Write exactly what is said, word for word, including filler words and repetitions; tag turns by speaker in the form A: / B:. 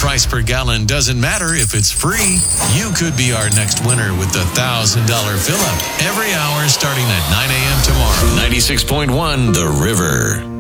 A: price per gallon doesn't matter if it's free. You could be our next winner with the one thousand dollars fill-up every hour starting at nine a.m. tomorrow. ninety-six point one The River.